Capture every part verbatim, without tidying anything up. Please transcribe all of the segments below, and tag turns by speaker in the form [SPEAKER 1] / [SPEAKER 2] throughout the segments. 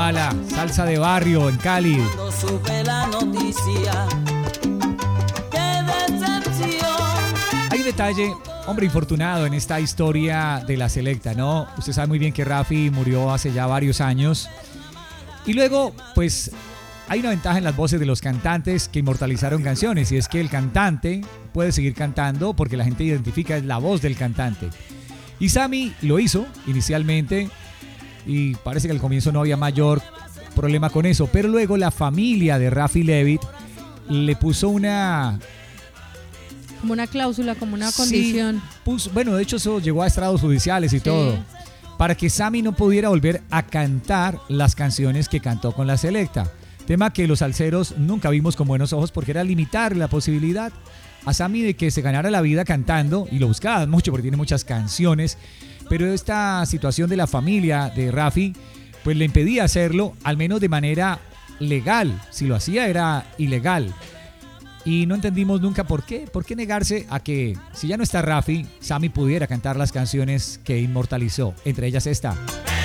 [SPEAKER 1] bala, salsa de barrio en Cali.
[SPEAKER 2] Cuando supe la noticia, qué decepción.
[SPEAKER 1] Hay un detalle, hombre, infortunado en esta historia de la selecta, ¿no? Usted sabe muy bien que Raffi murió hace ya varios años. Y luego, pues, hay una ventaja en las voces de los cantantes que inmortalizaron canciones, y es que el cantante puede seguir cantando porque la gente identifica la voz del cantante. Y Sammy lo hizo inicialmente y parece que al comienzo no había mayor problema con eso, pero luego la familia de Raffi Levit le puso una...
[SPEAKER 3] Como una cláusula, como una
[SPEAKER 1] Sí,
[SPEAKER 3] condición.
[SPEAKER 1] puso, bueno, de hecho eso llegó a estrados judiciales y
[SPEAKER 3] Sí.
[SPEAKER 1] todo, para que Sammy no pudiera volver a cantar las canciones que cantó con la selecta. Tema que los salseros nunca vimos con buenos ojos porque era limitar la posibilidad a Sammy de que se ganara la vida cantando, y lo buscaban mucho porque tiene muchas canciones, pero esta situación de la familia de Raffi pues le impedía hacerlo, al menos de manera legal. Si lo hacía era ilegal. Y no entendimos nunca por qué. ¿Por qué negarse a que, si ya no está Raffi, Sammy pudiera cantar las canciones que inmortalizó? Entre ellas esta.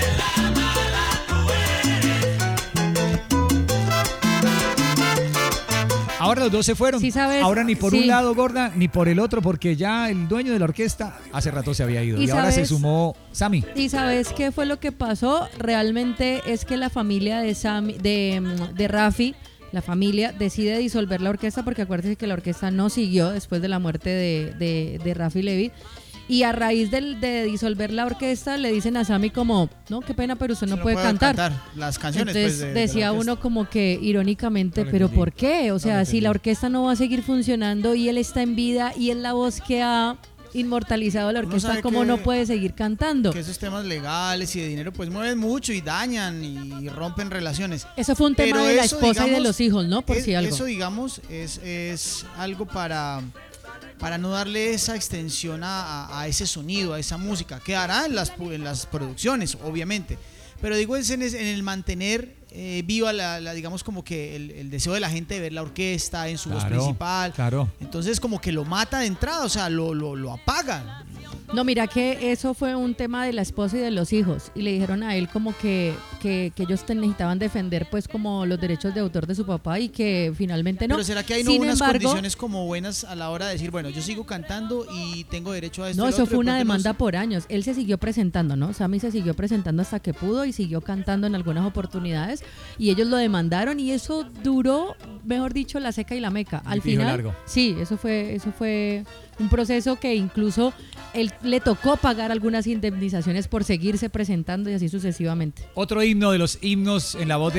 [SPEAKER 1] Ahora los dos se fueron.
[SPEAKER 3] Sí, ¿sabes?
[SPEAKER 1] Ahora ni por
[SPEAKER 3] Sí.
[SPEAKER 1] un lado, Gorda, ni por el otro, porque ya el dueño de la orquesta hace rato se había ido.
[SPEAKER 3] ¿Y
[SPEAKER 1] Y, ahora se
[SPEAKER 3] sabes?
[SPEAKER 1] sumó Sammy.
[SPEAKER 3] ¿Y sabes qué fue lo que pasó? Realmente es que la familia de Sammy, de, de Raffi, la familia decide disolver la orquesta porque acuérdense que la orquesta no siguió después de la muerte de, de, de Raffi Levit. Y a raíz del, de disolver la orquesta le dicen a Sammy como, no, qué pena, pero usted no,
[SPEAKER 4] Usted
[SPEAKER 3] puede cantar.
[SPEAKER 4] las canciones.
[SPEAKER 3] Entonces
[SPEAKER 4] pues, de- de la
[SPEAKER 3] decía
[SPEAKER 4] orquesta.
[SPEAKER 3] uno como que irónicamente,
[SPEAKER 1] No lo
[SPEAKER 3] pero
[SPEAKER 1] entendí.
[SPEAKER 3] ¿por qué? O
[SPEAKER 1] No
[SPEAKER 3] sea,
[SPEAKER 1] lo
[SPEAKER 3] si
[SPEAKER 1] entendí.
[SPEAKER 3] la orquesta no va a seguir funcionando y él está en vida y es la voz que ha inmortalizado la
[SPEAKER 4] Uno
[SPEAKER 3] orquesta,
[SPEAKER 4] sabe
[SPEAKER 3] ¿cómo
[SPEAKER 4] que-
[SPEAKER 3] no puede seguir cantando?
[SPEAKER 4] Que esos temas legales y de dinero pues mueven mucho y dañan y rompen relaciones.
[SPEAKER 3] Eso fue un tema
[SPEAKER 4] Pero
[SPEAKER 3] de la
[SPEAKER 4] eso,
[SPEAKER 3] esposa y de
[SPEAKER 4] digamos,
[SPEAKER 3] los hijos, ¿no? Por
[SPEAKER 4] es-
[SPEAKER 3] si algo.
[SPEAKER 4] Eso, digamos, es, es algo para, para no darle esa extensión a, a- a ese sonido, a esa música. Quedará en las, pu- en las producciones, obviamente. Pero digo, es en, es- en el mantener eh, viva, la, la, digamos, como que el, el deseo de la gente de ver la orquesta en su voz
[SPEAKER 1] Claro,
[SPEAKER 4] principal.
[SPEAKER 1] claro.
[SPEAKER 4] Entonces, como que lo mata de entrada, o sea, lo, lo, lo apaga.
[SPEAKER 3] No, mira que eso fue un tema de la esposa y de los hijos y le dijeron a él como que, que, que ellos te necesitaban defender pues como los derechos de autor de su papá y que finalmente no.
[SPEAKER 4] Pero ¿será que hay no
[SPEAKER 3] Sin
[SPEAKER 4] unas
[SPEAKER 3] embargo,
[SPEAKER 4] condiciones como buenas a la hora de decir, bueno, yo sigo cantando y tengo derecho a esto?
[SPEAKER 3] no,
[SPEAKER 4] y lo
[SPEAKER 3] eso
[SPEAKER 4] otro,
[SPEAKER 3] fue
[SPEAKER 4] de
[SPEAKER 3] una
[SPEAKER 4] pronto no
[SPEAKER 3] demanda
[SPEAKER 4] sé?
[SPEAKER 3] por años. Él se siguió presentando, ¿no? Sammy se siguió presentando hasta que pudo y siguió cantando en algunas oportunidades y ellos lo demandaron y eso duró, mejor dicho, la seca y la meca. Al
[SPEAKER 1] Litigio
[SPEAKER 3] final,
[SPEAKER 1] largo.
[SPEAKER 3] sí, eso fue, eso fue un proceso que incluso él le tocó pagar algunas indemnizaciones por seguirse presentando y así sucesivamente.
[SPEAKER 1] Otro himno de los himnos en la voz de